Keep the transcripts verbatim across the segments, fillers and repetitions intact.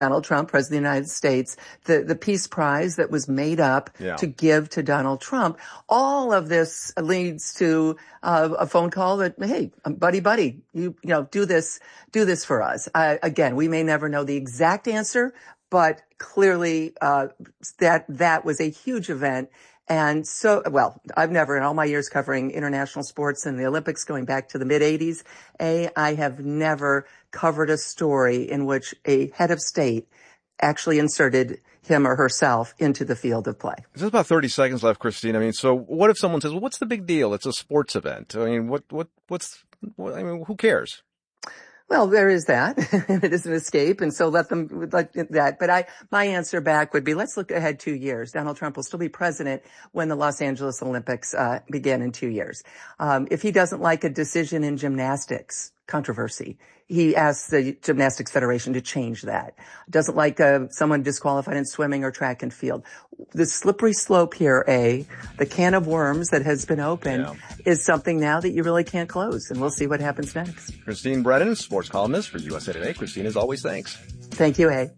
Donald Trump, President of the United States, the, the Peace Prize that was made up yeah. to give to Donald Trump. All of this leads to uh, a phone call that, hey, buddy, buddy, you, you know, do this, do this for us. Uh, again, we may never know the exact answer, but clearly uh, that that was a huge event. And so, well, I've never, in all my years covering international sports and the Olympics going back to the mid-eighties, A, I have never covered a story in which a head of state actually inserted him or herself into the field of play. There's about thirty seconds left, Christine. I mean, so what if someone says, well, what's the big deal? It's a sports event. I mean, what, what, what's, what, I mean, who cares? Well, there is that. It is an escape, and so let them like that. But I, my answer back would be, let's look ahead two years. Donald Trump will still be president when the Los Angeles Olympics uh, begin in two years. Um, if he doesn't like a decision in gymnastics controversy, he asks the Gymnastics Federation to change that. Doesn't like uh, someone disqualified in swimming or track and field. The slippery slope here, A, the can of worms that has been opened, yeah. is something now that you really can't close, and we'll see what happens next. Christine Brennan, sports columnist for U S A Today. Christine, as always, thanks. Thank you, A.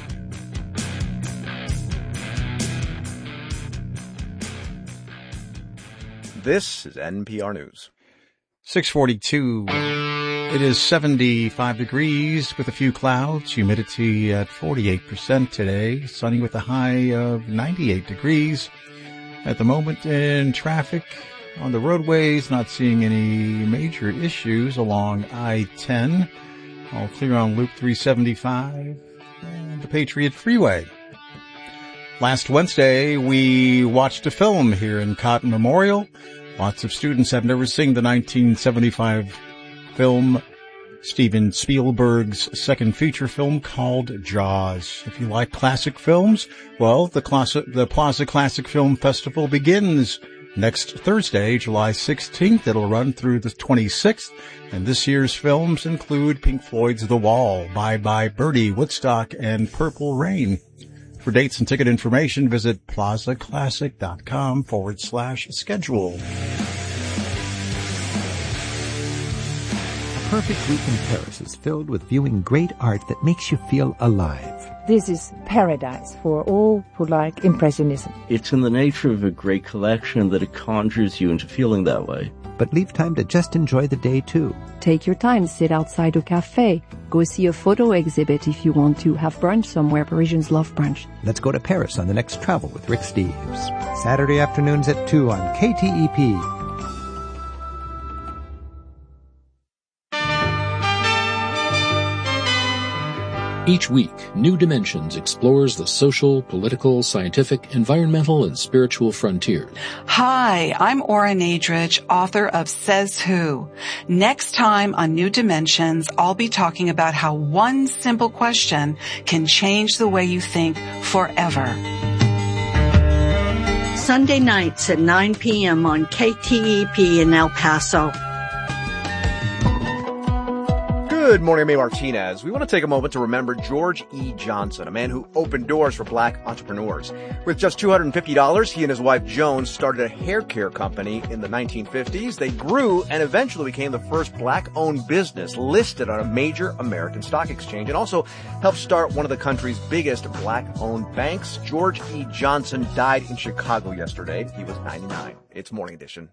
This is N P R News. six forty-two. It is seventy-five degrees with a few clouds, humidity at forty-eight percent today, sunny with a high of ninety-eight degrees. At the moment in traffic on the roadways, not seeing any major issues along I ten. All clear on Loop three seventy-five and the Patriot Freeway. Last Wednesday, we watched a film here in Cotton Memorial. Lots of students have never seen the nineteen seventy-five film, Steven Spielberg's second feature film called Jaws. If you like classic films, well, the, classic, the Plaza Classic Film Festival begins next Thursday, July sixteenth. It'll run through the twenty-sixth, and this year's films include Pink Floyd's The Wall, Bye Bye Birdie, Woodstock, and Purple Rain. For dates and ticket information, visit plazaclassic.com forward slash schedule. A perfect week in Paris is filled with viewing great art that makes you feel alive. This is paradise for all who like Impressionism. It's in the nature of a great collection that it conjures you into feeling that way. But leave time to just enjoy the day, too. Take your time, sit outside a cafe. Go see a photo exhibit if you want to. Have brunch somewhere. Parisians love brunch. Let's go to Paris on the next Travel with Rick Steves. Saturday afternoons at two on K T E P. Each week, New Dimensions explores the social, political, scientific, environmental, and spiritual frontiers. Hi, I'm Ora Nadrich, author of Says Who. Next time on New Dimensions, I'll be talking about how one simple question can change the way you think forever. Sunday nights at nine p.m. on K T E P in El Paso. Good morning, I'm A. Martinez. We want to take a moment to remember George E. Johnson, a man who opened doors for black entrepreneurs. With just two hundred fifty dollars, he and his wife Joan started a hair care company in the nineteen fifties. They grew and eventually became the first black-owned business listed on a major American stock exchange, and also helped start one of the country's biggest black-owned banks. George E. Johnson died in Chicago yesterday. He was ninety-nine. It's Morning Edition.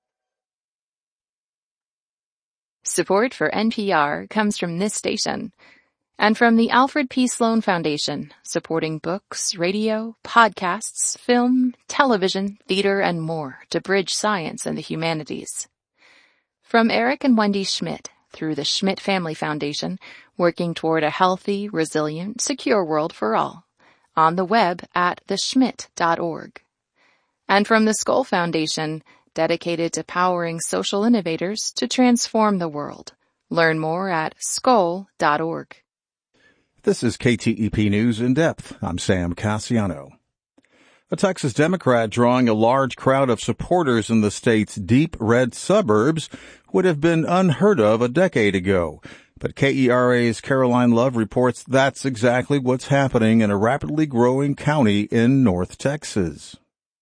Support for N P R comes from this station and from the Alfred P. Sloan Foundation, supporting books, radio, podcasts, film, television, theater, and more to bridge science and the humanities. From Eric and Wendy Schmidt through the Schmidt Family Foundation, working toward a healthy, resilient, secure world for all. On the web at the schmidt dot org. And from the Skoll Foundation, dedicated to powering social innovators to transform the world. Learn more at skoll dot org. This is K T E P News in Depth. I'm Sam Cassiano. A Texas Democrat drawing a large crowd of supporters in the state's deep red suburbs would have been unheard of a decade ago. But K E R A's Caroline Love reports that's exactly what's happening in a rapidly growing county in North Texas.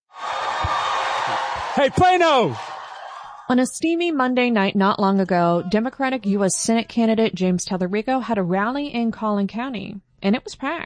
Hey, Plano! On a steamy Monday night not long ago, Democratic U S Senate candidate James Tallarico had a rally in Collin County. and it was packed.